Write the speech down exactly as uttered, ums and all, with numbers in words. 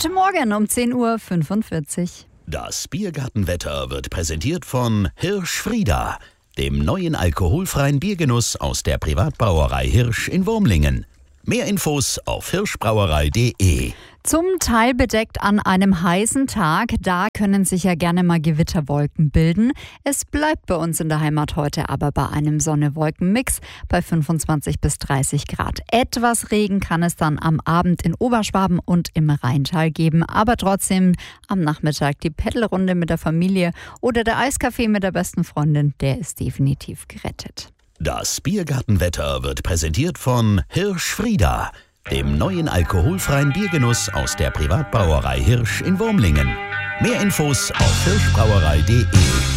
Heute Morgen um zehn Uhr fünfundvierzig. Das Biergartenwetter wird präsentiert von Hirsch Frieda, dem neuen alkoholfreien Biergenuss aus der Privatbrauerei Hirsch in Wurmlingen. Mehr Infos auf hirschbrauerei punkt de. Zum Teil bedeckt an einem heißen Tag, da können sich ja gerne mal Gewitterwolken bilden. Es bleibt bei uns in der Heimat heute aber bei einem Sonne-Wolken-Mix bei fünfundzwanzig bis dreißig Grad. Etwas Regen kann es dann am Abend in Oberschwaben und im Rheintal geben, aber trotzdem am Nachmittag die Paddelrunde mit der Familie oder der Eiskaffee mit der besten Freundin, der ist definitiv gerettet. Das Biergartenwetter wird präsentiert von Hirsch Frieda, dem neuen alkoholfreien Biergenuss aus der Privatbrauerei Hirsch in Wurmlingen. Mehr Infos auf hirschbrauerei punkt de.